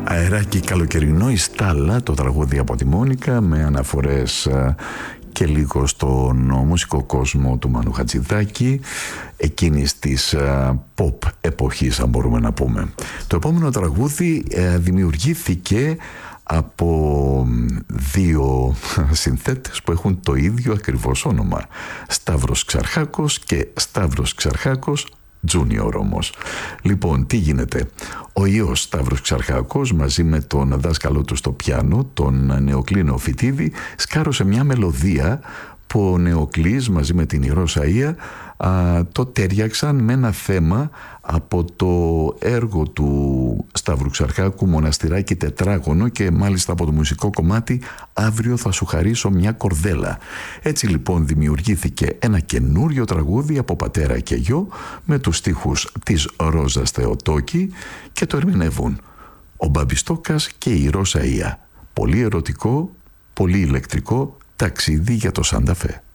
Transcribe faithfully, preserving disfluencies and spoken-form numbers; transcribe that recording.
Αεράκι καλοκαιρινό, η Στάλα, το τραγούδι από τη Μόνικα, με αναφορές και λίγο στον μουσικό κόσμο του Μανού Χατζηδάκη, εκείνης της pop εποχής, αν μπορούμε να πούμε. Το επόμενο τραγούδι δημιουργήθηκε από δύο συνθέτες που έχουν το ίδιο ακριβώς όνομα, Σταύρος Ξαρχάκος και Σταύρος Ξαρχάκος Junior όμως. Λοιπόν, τι γίνεται? Ο ιός Σταύρος Ξαρχάκος μαζί με τον δάσκαλό του στο πιάνο, τον Νεοκλή Φοιτίδη, σκάρωσε μια μελωδία που ο Νεοκλής μαζί με την Ηρώ Σαΐα α, το τέριαξαν με ένα θέμα από το έργο του Σταύρου Ξαρχάκου, Μοναστηράκι Τετράγωνο, και μάλιστα από το μουσικό κομμάτι «Αύριο θα σου χαρίσω μια κορδέλα». Έτσι λοιπόν δημιουργήθηκε ένα καινούριο τραγούδι από πατέρα και γιο με τους στίχους της Ρόζας Θεοτόκη και το ερμηνεύουν ο Μπαμπιστόκας και η Ηρώ Σαΐα. Πολύ ερωτικό, πολύ ηλεκτρικό ταξίδι για το Σάντα Φε.